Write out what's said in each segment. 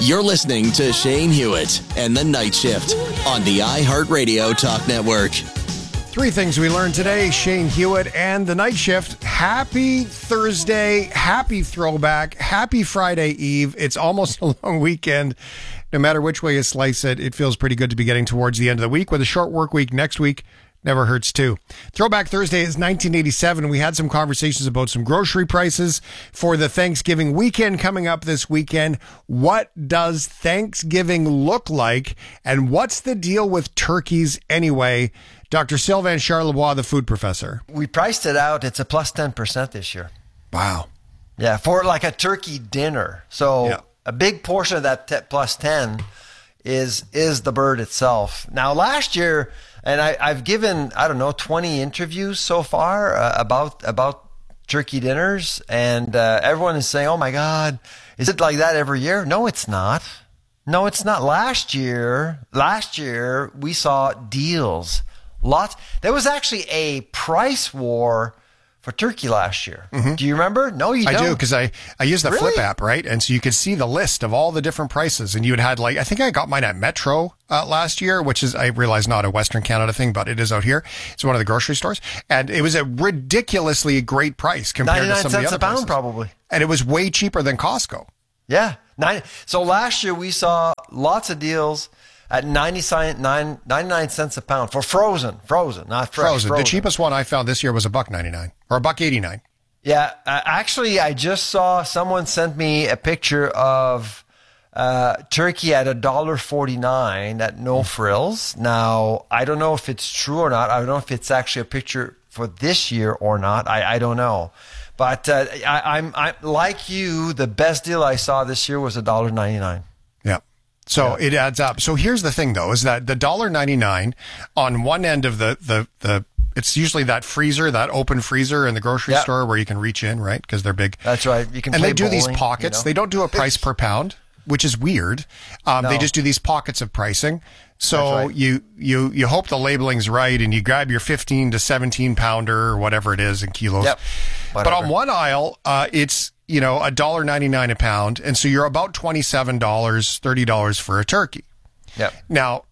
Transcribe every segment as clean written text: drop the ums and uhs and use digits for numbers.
You're listening to Shane Hewitt and the Night Shift on the iHeartRadio Talk Network. Three things we learned today. Shane Hewitt and the Night Shift. Happy Thursday. Happy throwback. Happy Friday Eve. It's almost a long weekend. No matter which way you slice it, it feels pretty good to be getting towards the end of the week. With a short work week next week, never hurts too. Throwback Thursday is 1987. We had some conversations about some grocery prices for the Thanksgiving weekend coming up this weekend. What does Thanksgiving look like? And what's the deal with turkeys anyway? Dr. Sylvain Charlebois, the food professor. We priced it out. It's a plus 10% this year. Wow. Yeah, for like a turkey dinner. So a big portion of that plus 10 is the bird itself. Now, last year, and I've given, 20 interviews so far about turkey dinners, and everyone is saying, oh my God, is it like that every year? No, it's not. No, it's not. Last year, we saw deals. Lots. There was actually a price war for turkey last year. Mm-hmm. Do you remember? No, you don't. I do, because I use the Flip app, right? And so you could see the list of all the different prices. And you had I think I got mine at Metro last year, which is, I realize, not a Western Canada thing, but it is out here. It's one of the grocery stores. And it was a ridiculously great price compared to some of the other 99 cents a pound, places. probably. And it was way cheaper than Costco. Yeah. So last year we saw lots of deals at 99 cents a pound for frozen, not fresh. Frozen. The cheapest one I found this year was $1.99 or $1.89. Yeah, actually, I just saw someone sent me a picture of turkey at $1.49 at No Frills. Now, I don't know if it's true or not. I don't know if it's actually a picture for this year or not. I don't know. But I'm like you. The best deal I saw this year was $1.99. Yeah. So it adds up. So here's the thing, though, is that the $1.99 on one end of the it's usually that freezer, that open freezer in the grocery store where you can reach in, right? Because they're big. That's right. You can. And play they do bowling, these pockets. They don't do a price per pound, which is weird. They just do these pockets of pricing. So you hope the labeling's right, and you grab your 15 to 17 pounder or whatever it is in kilos. Yep. But on one aisle, it's $1.99 a pound, and so you're about $27, $30 for a turkey. Yep. Now,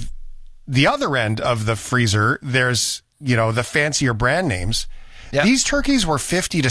the other end of the freezer, there's the fancier brand names. Yep. These turkeys were $50 to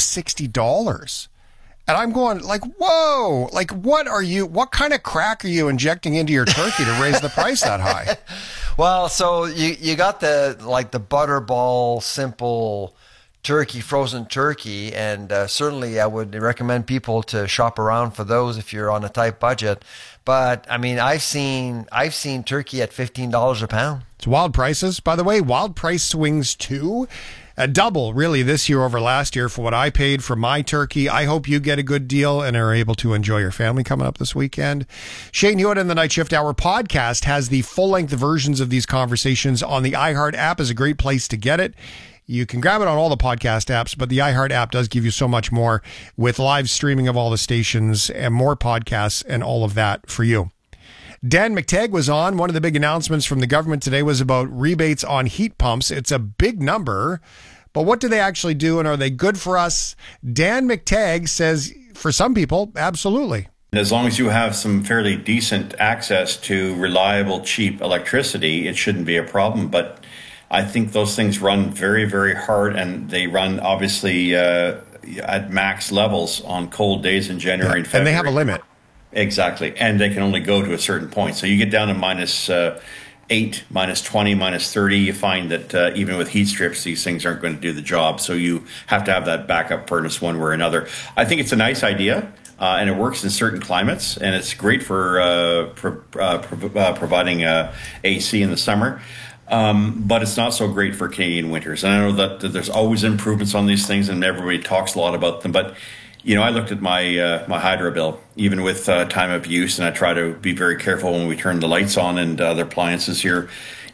$60. And I'm going whoa, what kind of crack are you injecting into your turkey to raise the price that high? Well, so you got the Butterball simple turkey, frozen turkey, and certainly I would recommend people to shop around for those if you're on a tight budget. But I mean, I've seen turkey at $15 a pound. It's wild prices, by the way. Wild price swings too. A double, really, this year over last year for what I paid for my turkey. I hope you get a good deal and are able to enjoy your family coming up this weekend. Shane Hewitt and the Night Shift Hour podcast has the full-length versions of these conversations on the iHeart app. Is a great place to get it. You can grab it on all the podcast apps, but the iHeart app does give you so much more with live streaming of all the stations and more podcasts and all of that for you. Dan McTeague was on. One of the big announcements from the government today was about rebates on heat pumps. It's a big number, but what do they actually do, and are they good for us? Dan McTeague says for some people, absolutely. As long as you have some fairly decent access to reliable, cheap electricity, it shouldn't be a problem. But I think those things run very, very hard, and they run obviously at max levels on cold days in January and February. And they have a limit. Exactly. And they can only go to a certain point. So you get down to minus 8, minus 20, minus 30. You find that even with heat strips, these things aren't going to do the job. So you have to have that backup furnace one way or another. I think it's a nice idea, and it works in certain climates. And it's great for providing AC in the summer. But it's not so great for Canadian winters. And I know that there's always improvements on these things, and everybody talks a lot about them. But I looked at my my hydro bill, even with time of use, and I try to be very careful when we turn the lights on and other appliances here.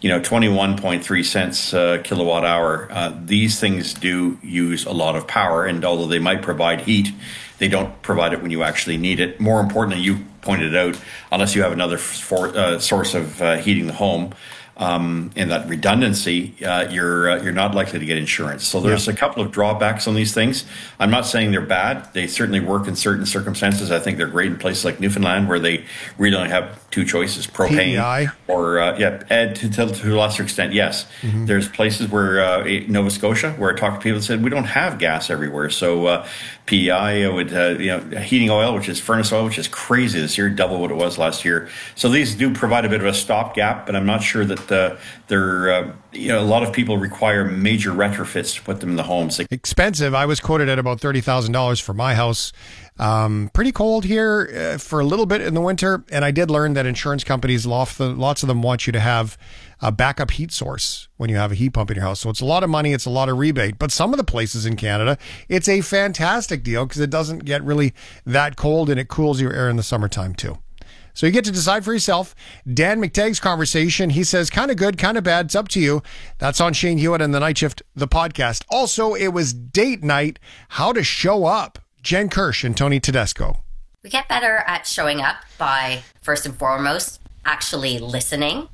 21.3 cents kilowatt hour. These things do use a lot of power, and although they might provide heat, they don't provide it when you actually need it. More importantly, you pointed out, unless you have another source of heating the home, and that redundancy, you're not likely to get insurance. So there's a couple of drawbacks on these things. I'm not saying they're bad. They certainly work in certain circumstances. I think they're great in places like Newfoundland where they really only have two choices: propane PEI. or to a lesser extent, yes. Mm-hmm. There's places where Nova Scotia, where I talked to people that said we don't have gas everywhere. So PEI would heating oil, which is furnace oil, which is crazy this year, double what it was last year. So these do provide a bit of a stopgap, but I'm not sure that a lot of people require major retrofits to put them in the homes. Expensive. I was quoted at about $30,000 for my house. Pretty cold here for a little bit in the winter, and I did learn that insurance companies, lots of them want you to have a backup heat source when you have a heat pump in your house. So it's a lot of money, it's a lot of rebate. But some of the places in Canada, it's a fantastic deal because it doesn't get really that cold and it cools your air in the summertime too. So you get to decide for yourself. Dan McTagg's conversation, he says, kind of good, kind of bad. It's up to you. That's on Shane Hewitt and The Night Shift, the podcast. Also, it was date night, how to show up. Jen Kirsch and Tony Tedesco. We get better at showing up by, first and foremost, actually listening.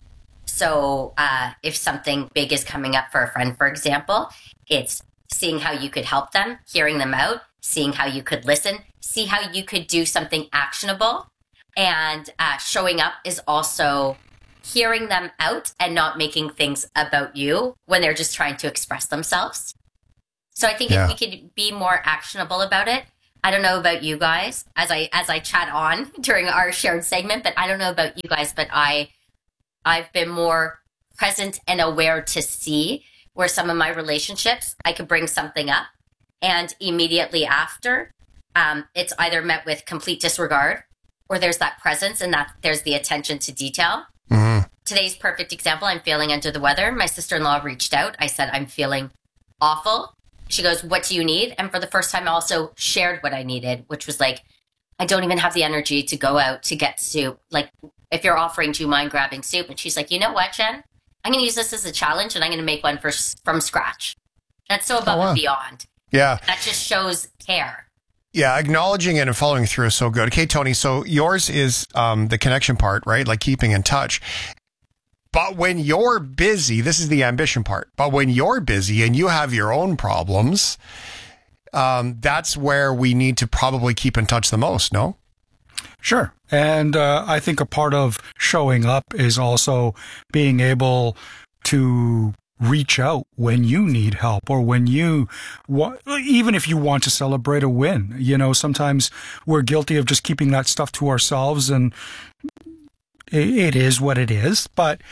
So if something big is coming up for a friend, for example, it's seeing how you could help them, hearing them out, seeing how you could listen, see how you could do something actionable. And showing up is also hearing them out and not making things about you when they're just trying to express themselves. So I think if we could be more actionable about it, I don't know about you guys as I chat on during our shared segment, but I don't know about you guys, but I've been more present and aware to see where some of my relationships, I could bring something up and immediately after, it's either met with complete disregard or there's that presence and that there's the attention to detail. Mm-hmm. Today's perfect example, I'm feeling under the weather. My sister-in-law reached out. I said, I'm feeling awful. She goes, what do you need? And for the first time, I also shared what I needed, which was like, I don't even have the energy to go out to get soup. Like, if you're offering, do you mind grabbing soup? And she's like, you know what, Jen? I'm going to use this as a challenge and I'm going to make one from scratch. That's so above and beyond. Yeah. That just shows care. Yeah, acknowledging it and following through is so good. Okay, Tony, so yours is the connection part, right? Like keeping in touch. But when you're busy, this is the ambition part, but when you're busy and you have your own problems, that's where we need to probably keep in touch the most, no? Sure. And I think a part of showing up is also being able to reach out when you need help or when you even if you want to celebrate a win. You know, sometimes we're guilty of just keeping that stuff to ourselves, and it is what it is. But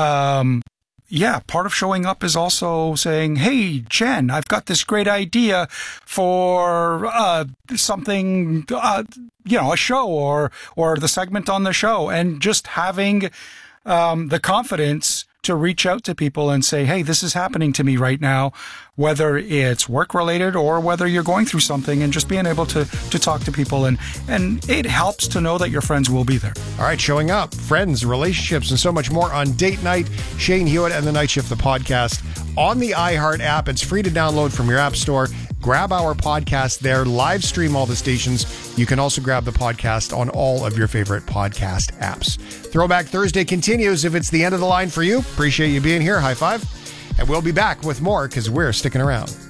part of showing up is also saying, hey, Jen, I've got this great idea for something, a show or the segment on the show, and just having the confidence to reach out to people and say, hey, this is happening to me right now, whether it's work related or whether you're going through something, and just being able to talk to people. And it helps to know that your friends will be there. All right, showing up, friends, relationships, and so much more on Date Night. Shane Hewitt and The Night Shift, the podcast, on the iHeart app. It's free to download from your app store. Grab our podcast there, live stream all the stations. You can also grab the podcast on all of your favorite podcast apps. Throwback Thursday continues. If it's the end of the line for you, appreciate you being here. High five. And we'll be back with more because we're sticking around.